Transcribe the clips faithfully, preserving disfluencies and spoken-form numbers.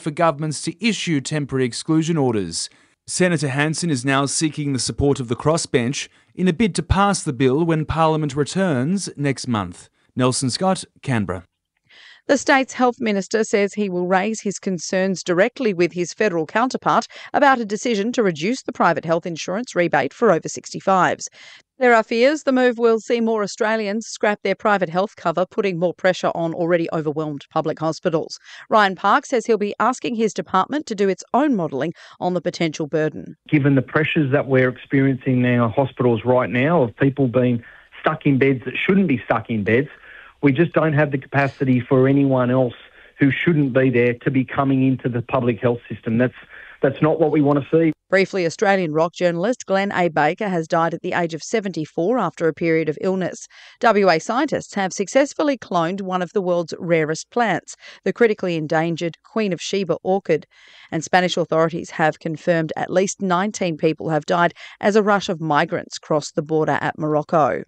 for governments to issue temporary exclusion orders. Senator Hanson is now seeking the support of the crossbench in a bid to pass the bill when Parliament returns next month. Nelson Scott, Canberra. The state's health minister says he will raise his concerns directly with his federal counterpart about a decision to reduce the private health insurance rebate for over sixty-fives. There are fears the move will see more Australians scrap their private health cover, putting more pressure on already overwhelmed public hospitals. Ryan Park says he'll be asking his department to do its own modelling on the potential burden. Given the pressures that we're experiencing in our hospitals right now of people being stuck in beds that shouldn't be stuck in beds, we just don't have the capacity for anyone else who shouldn't be there to be coming into the public health system. That's that's not what we want to see. Briefly, Australian rock journalist Glenn A. Baker has died at the age of seventy-four after a period of illness. W A scientists have successfully cloned one of the world's rarest plants, the critically endangered Queen of Sheba orchid. And Spanish authorities have confirmed at least nineteen people have died as a rush of migrants crossed the border at Morocco.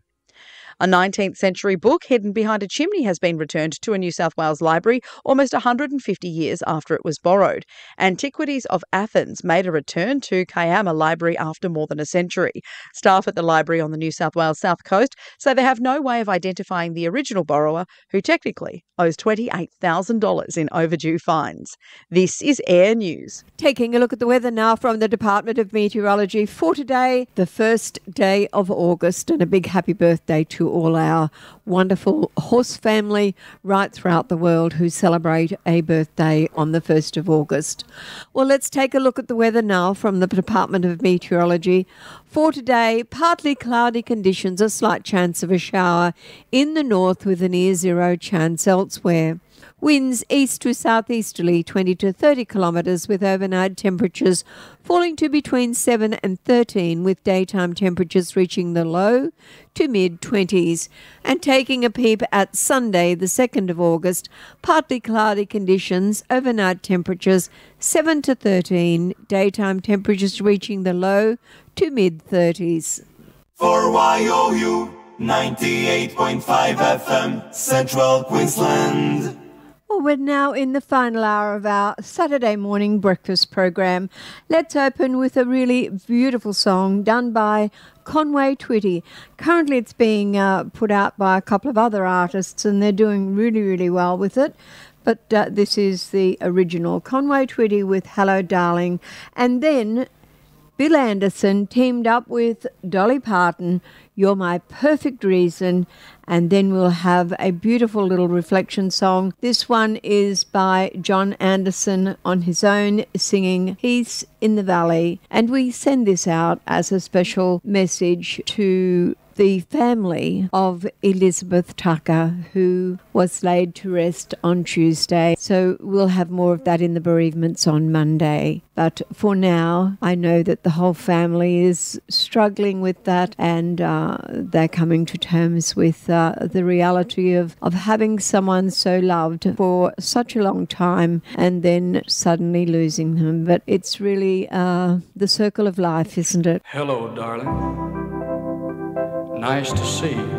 A nineteenth century book hidden behind a chimney has been returned to a New South Wales library almost one hundred fifty years after it was borrowed. Antiquities of Athens made a return to Kiama Library after more than a century. Staff at the library on the New South Wales South Coast say they have no way of identifying the original borrower, who technically owes twenty-eight thousand dollars in overdue fines. This is Air News. Taking a look at the weather now from the Department of Meteorology for today, the first day of August, and a big happy birthday to all our wonderful horse family right throughout the world who celebrate a birthday on the first of August. Well, let's take a look at the weather now from the Department of Meteorology. For today, partly cloudy conditions, a slight chance of a shower in the north with a near zero chance elsewhere. Winds east to southeasterly twenty to thirty kilometres with overnight temperatures falling to between seven and thirteen, with daytime temperatures reaching the low to mid-twenties. And taking a peep at Sunday, the second of August, partly cloudy conditions, overnight temperatures seven to thirteen, daytime temperatures reaching the low to mid-thirties. For Y O U ninety-eight point five F M, Central Queensland. Well, we're now in the final hour of our Saturday morning breakfast program. Let's open with a really beautiful song done by Conway Twitty. Currently it's being uh, put out by a couple of other artists and they're doing really, really well with it. But uh, this is the original. Conway Twitty with Hello Darling. And then Bill Anderson teamed up with Dolly Parton, You're My Perfect Reason, and then we'll have a beautiful little reflection song. This one is by John Anderson on his own, singing Peace in the Valley, and we send this out as a special message to the family of Elizabeth Tucker, who was laid to rest on Tuesday. So we'll have more of that in the bereavements on Monday. But for now, I know that the whole family is struggling with that, and uh, they're coming to terms with uh, the reality of, of having someone so loved for such a long time and then suddenly losing them. But it's really uh, the circle of life, isn't it? Hello, darling. Nice to see you.